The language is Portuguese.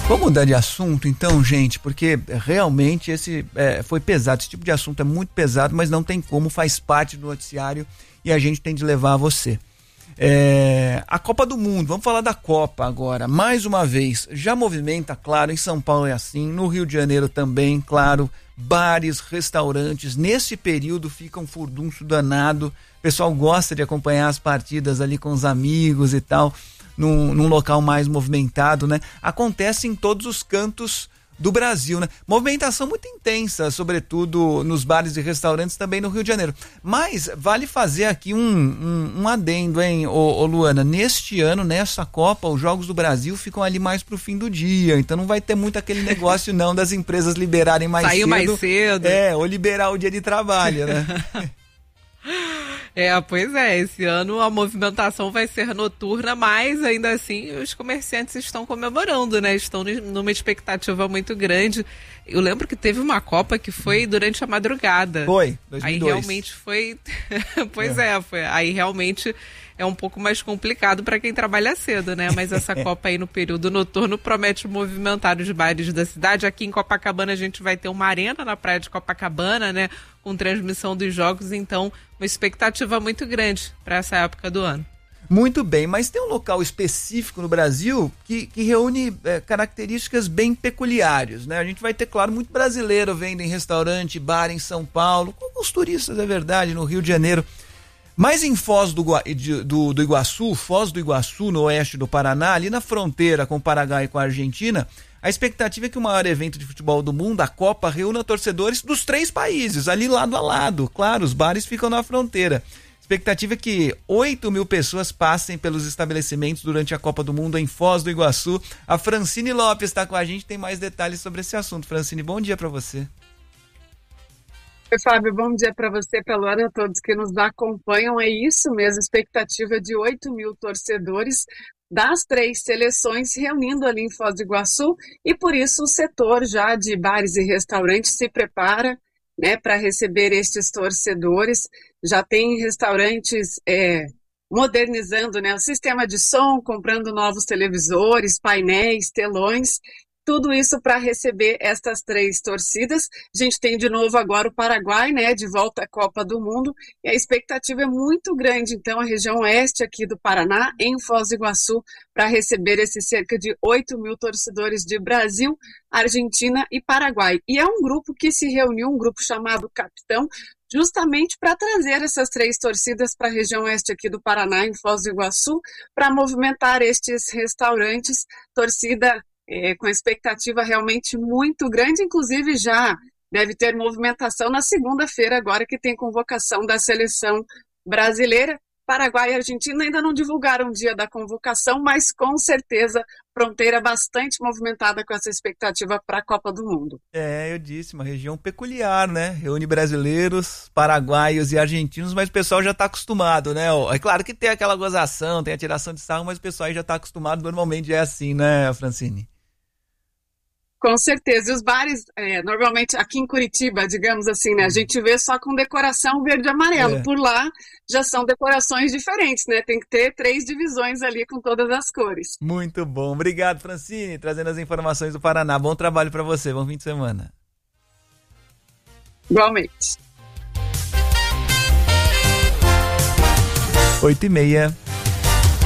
Vamos mudar de assunto então, gente, porque realmente foi pesado. Esse tipo de assunto é muito pesado, mas não tem como, faz parte do noticiário e a gente tem de levar a você. A Copa do Mundo, vamos falar da Copa agora, mais uma vez, já movimenta, claro, em São Paulo é assim, no Rio de Janeiro também, claro, bares, restaurantes, nesse período fica um furdunço danado, o pessoal gosta de acompanhar as partidas ali com os amigos e tal, num local mais movimentado, né? Acontece em todos os cantos do Brasil, né? Movimentação muito intensa, sobretudo nos bares e restaurantes também no Rio de Janeiro. Mas vale fazer aqui um adendo, hein, ô Luana? Neste ano, nessa Copa, os Jogos do Brasil ficam ali mais pro fim do dia, então não vai ter muito aquele negócio não das empresas liberarem mais cedo. Saiu mais cedo. Ou liberar o dia de trabalho, né? Pois é, esse ano a movimentação vai ser noturna, mas ainda assim os comerciantes estão comemorando, né? Estão numa expectativa muito grande. Eu lembro que teve uma Copa que foi durante a madrugada. Foi, 2002. Aí realmente foi... Aí realmente é um pouco mais complicado para quem trabalha cedo, né? Mas essa Copa aí no período noturno promete movimentar os bares da cidade. Aqui em Copacabana a gente vai ter uma arena na praia de Copacabana, né? Com transmissão dos jogos, então uma expectativa muito grande para essa época do ano. Muito bem, mas tem um local específico no Brasil que reúne características bem peculiares, né? A gente vai ter, claro, muito brasileiro vendo em restaurante, bar em São Paulo, com alguns turistas, é verdade, no Rio de Janeiro. Mas em Foz do Iguaçu, no oeste do Paraná, ali na fronteira com o Paraguai e com a Argentina, a expectativa é que o maior evento de futebol do mundo, a Copa, reúna torcedores dos 3 países, ali lado a lado. Claro, os bares ficam na fronteira. A expectativa é que 8.000 pessoas passem pelos estabelecimentos durante a Copa do Mundo em Foz do Iguaçu. A Francine Lopes está com a gente, tem mais detalhes sobre esse assunto. Francine, bom dia para você. Oi, Fábio, bom dia para você, para a Luana, a todos que nos acompanham. É isso mesmo, expectativa de 8.000 torcedores das 3 seleções se reunindo ali em Foz do Iguaçu, e por isso o setor já de bares e restaurantes se prepara, né, para receber estes torcedores. Já tem restaurantes modernizando, né, o sistema de som, comprando novos televisores, painéis, telões. Tudo isso para receber estas 3 torcidas. A gente tem de novo agora o Paraguai, né, de volta à Copa do Mundo, e a expectativa é muito grande, então, a região oeste aqui do Paraná, em Foz do Iguaçu, para receber esses cerca de 8.000 torcedores de Brasil, Argentina e Paraguai. E é um grupo que se reuniu, um grupo chamado Capitão, justamente para trazer essas 3 torcidas para a região oeste aqui do Paraná, em Foz do Iguaçu, para movimentar estes restaurantes, torcida com expectativa realmente muito grande, inclusive já deve ter movimentação na segunda-feira agora que tem convocação da seleção brasileira. Paraguai e Argentina ainda não divulgaram o dia da convocação, mas com certeza fronteira bastante movimentada com essa expectativa para a Copa do Mundo. Eu disse, uma região peculiar, né? Reúne brasileiros, paraguaios e argentinos, mas o pessoal já está acostumado, né? É claro que tem aquela gozação, tem a tiração de sarro, mas o pessoal já está acostumado, normalmente é assim, né, Francine? Com certeza, e os bares, normalmente aqui em Curitiba, digamos assim, né, a gente vê só com decoração verde e amarelo, por lá já são decorações diferentes, né, tem que ter 3 divisões ali com todas as cores. Muito bom, obrigado, Francine, trazendo as informações do Paraná, bom trabalho para você, bom fim de semana. Igualmente. 8h30.